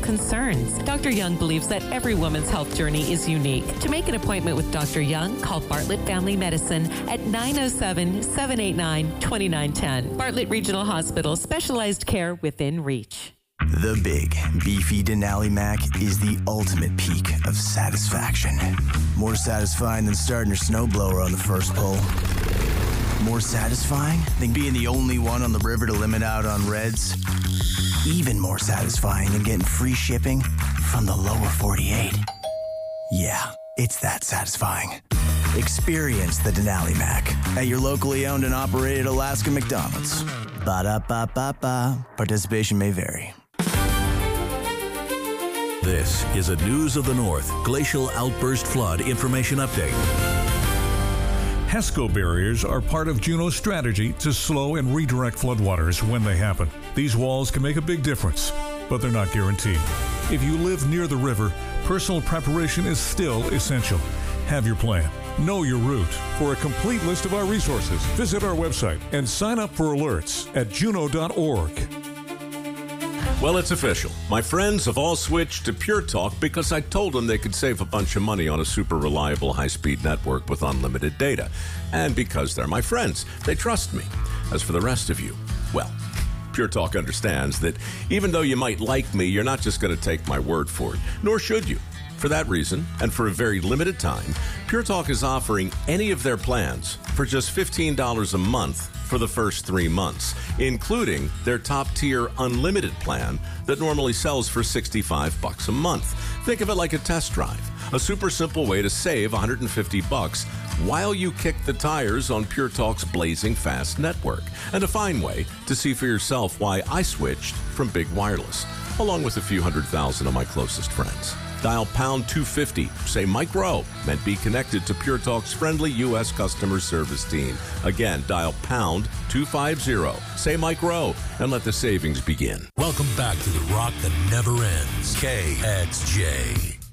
concerns. Dr. Young believes that every woman's health journey is unique. To make an appointment with Dr. Young, call Bartlett Family Medicine at 907-789-2910. Bartlett Regional Hospital, specialized care within reach. The big, beefy Denali Mac is the ultimate peak of satisfaction. More satisfying than starting your snowblower on the first pull. More satisfying than being the only one on the river to limit out on reds. Even more satisfying than getting free shipping from the lower 48. Yeah, it's that satisfying. Experience the Denali Mac at your locally owned and operated Alaska McDonald's. Ba-da-ba-ba-ba. Participation may vary. This is a News of the North Glacial Outburst Flood Information Update. HESCO barriers are part of Juneau's strategy to slow and redirect floodwaters when they happen. These walls can make a big difference, but they're not guaranteed. If you live near the river, personal preparation is still essential. Have your plan. Know your route. For a complete list of our resources, visit our website and sign up for alerts at juneau.org. Well, it's official. My friends have all switched to Pure Talk because I told them they could save a bunch of money on a super reliable high-speed network with unlimited data. And because they're my friends, they trust me. As for the rest of you, well, Pure Talk understands that even though you might like me, you're not just going to take my word for it, nor should you. For that reason, and for a very limited time, Pure Talk is offering any of their plans for just $15 a month for the first 3 months, including their top-tier unlimited plan that normally sells for $65 a month. Think of it like a test drive, a super simple way to save $150 while you kick the tires on Pure Talk's blazing fast network, and a fine way to see for yourself why I switched from Big Wireless, along with a few 100,000 of my closest friends. Dial pound 250, say Mike Rowe, and be connected to Pure Talk's friendly U.S. customer service team. Again, dial pound 250, say Mike Rowe, and let the savings begin. Welcome back to the rock that never ends. KXJ.